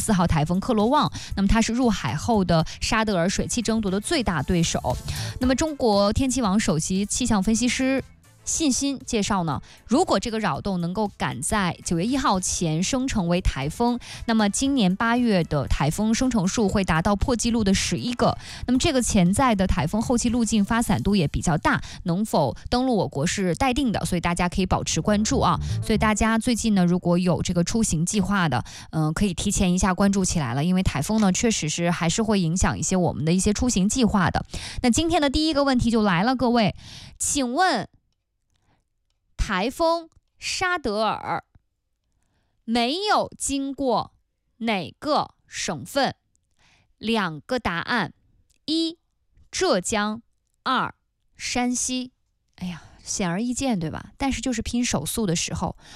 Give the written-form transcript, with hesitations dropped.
4号台风克罗旺，那么它是入海后的沙德尔水汽争夺的最大对手。那么中国天气网首席气象分析师信心介绍呢，如果这个扰动能够赶在9月1号前生成为台风，那么今年8月的台风生成数会达到破纪录的11个。那么这个潜在的台风后期路径发散度也比较大，能否登陆我国是待定的，所以大家可以保持关注啊。所以大家最近呢，如果有这个出行计划的，可以提前一下关注起来了，因为台风呢确实是还是会影响一些我们的一些出行计划的。那今天的第一个问题就来了，各位，请问台风沙德尔没有经过哪个省份？2个答案：1浙江，2山西。哎呀，显而易见对吧？但是就是拼手速的时候，